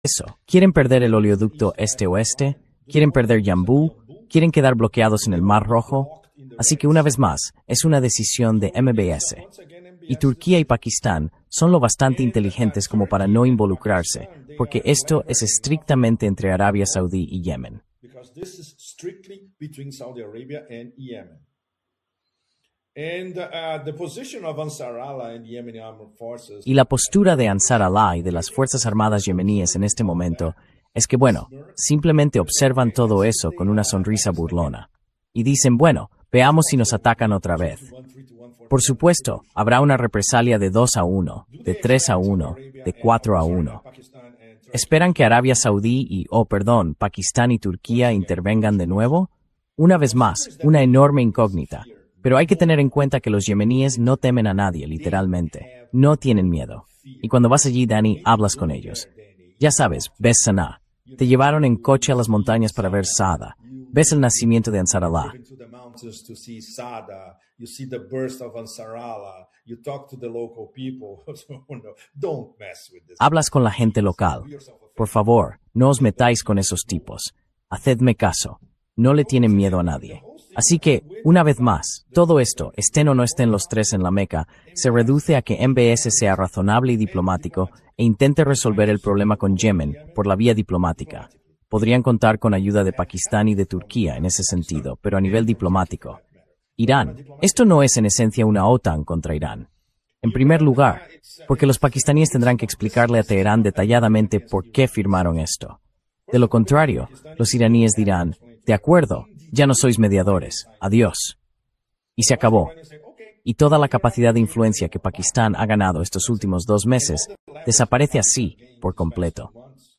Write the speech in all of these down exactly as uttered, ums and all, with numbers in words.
eso. ¿Quieren perder el oleoducto este-oeste? ¿Quieren perder Yambú? ¿Quieren quedar bloqueados en el Mar Rojo? Así que una vez más, es una decisión de M B S. Y Turquía y Pakistán son lo bastante inteligentes como para no involucrarse, porque esto es estrictamente entre Arabia Saudí y Yemen. Y la postura de Ansar Allah y de las Fuerzas Armadas yemeníes en este momento es que, bueno, simplemente observan todo eso con una sonrisa burlona. Y dicen, bueno, veamos si nos atacan otra vez. Por supuesto, habrá una represalia de dos a uno, de tres a uno, de cuatro a uno. ¿Esperan que Arabia Saudí y, oh perdón, Pakistán y Turquía intervengan de nuevo? Una vez más, una enorme incógnita. Pero hay que tener en cuenta que los yemeníes no temen a nadie, literalmente. No tienen miedo. Y cuando vas allí, Danny, hablas con ellos. Ya sabes, ves Sanaa. Te llevaron en coche a las montañas para ver Saada. Ves el nacimiento de Ansar Allah. Hablas con la gente local. Por favor, no os metáis con esos tipos. Hacedme caso. No le tienen miedo a nadie. Así que, una vez más, todo esto, estén o no estén los tres en la Meca, se reduce a que M B S sea razonable y diplomático e intente resolver el problema con Yemen por la vía diplomática. Podrían contar con ayuda de Pakistán y de Turquía en ese sentido, pero a nivel diplomático. Irán. Esto no es en esencia una OTAN contra Irán. En primer lugar, porque los pakistaníes tendrán que explicarle a Teherán detalladamente por qué firmaron esto. De lo contrario, los iraníes dirán, de acuerdo, ya no sois mediadores, adiós. Y se acabó. Y toda la capacidad de influencia que Pakistán ha ganado estos últimos dos meses desaparece así, por completo.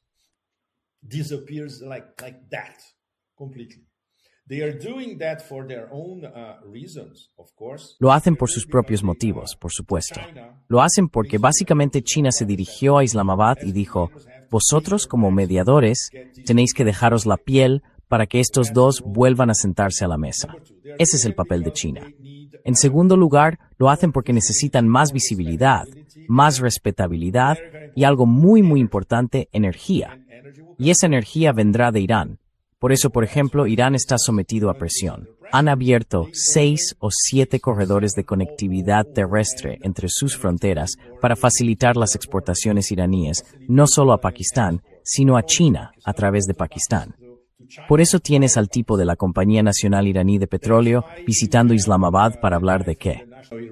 Lo hacen por sus propios motivos, por supuesto. Lo hacen porque básicamente China se dirigió a Islamabad y dijo, vosotros como mediadores tenéis que dejaros la piel para que estos dos vuelvan a sentarse a la mesa. Ese es el papel de China. En segundo lugar, lo hacen porque necesitan más visibilidad, más respetabilidad y algo muy muy importante, energía. Y esa energía vendrá de Irán. Por eso, por ejemplo, Irán está sometido a presión. Han abierto seis o siete corredores de conectividad terrestre entre sus fronteras para facilitar las exportaciones iraníes, no solo a Pakistán, sino a China a través de Pakistán. Por eso tienes al tipo de la Compañía Nacional Iraní de Petróleo visitando Islamabad para hablar de qué.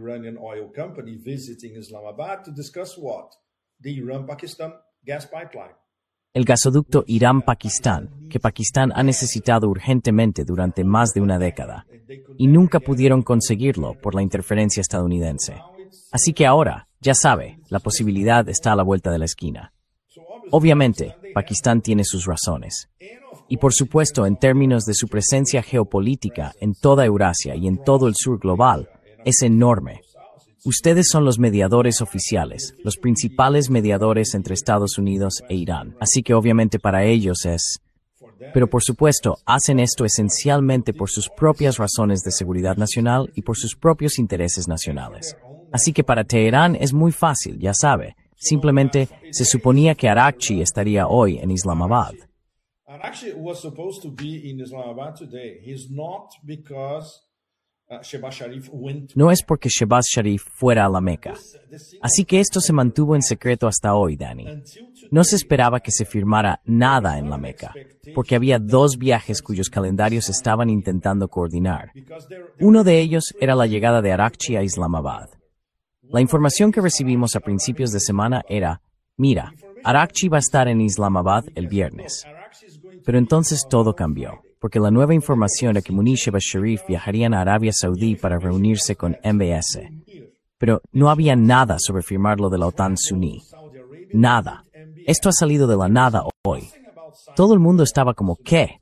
El gasoducto Irán-Pakistán, que Pakistán ha necesitado urgentemente durante más de una década, y nunca pudieron conseguirlo por la interferencia estadounidense. Así que ahora, ya sabe, la posibilidad está a la vuelta de la esquina. Obviamente, Pakistán tiene sus razones. Y por supuesto, en términos de su presencia geopolítica en toda Eurasia y en todo el sur global, es enorme. Ustedes son los mediadores oficiales, los principales mediadores entre Estados Unidos e Irán. Así que obviamente para ellos es... Pero por supuesto, hacen esto esencialmente por sus propias razones de seguridad nacional y por sus propios intereses nacionales. Así que para Teherán es muy fácil, ya sabe. Simplemente se suponía que Arakchi estaría hoy en Islamabad. Arakchi was supposed to be in Islamabad today. He's not because uh, Shehbaz Sharif went. No es porque Shehbaz Sharif fuera a la Meca. Así que esto se mantuvo en secreto hasta hoy, Danny. No se esperaba que se firmara nada en la Meca, porque había dos viajes cuyos calendarios estaban intentando coordinar. Uno de ellos era la llegada de Arakchi a Islamabad. La información que recibimos a principios de semana era, mira, Arakchi va a estar en Islamabad el viernes. Pero entonces todo cambió, porque la nueva información era que Munish y Shehbaz Sharif viajarían a Arabia Saudí para reunirse con M B S. Pero no había nada sobre firmarlo de la OTAN suní. Nada. Esto ha salido de la nada hoy. Todo el mundo estaba como, ¿qué?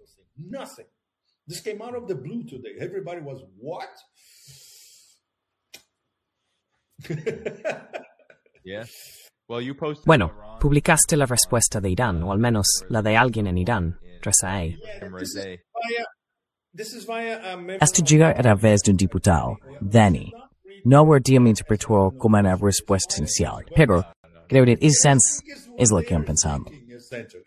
Bueno, publicaste la respuesta de Irán, o al menos la de alguien en Irán, Rezaei. Hasta llegar a través de un diputado, Danny. No guardia me interpretó como una respuesta esencial, pero creo que ese es lo que han pensado. center.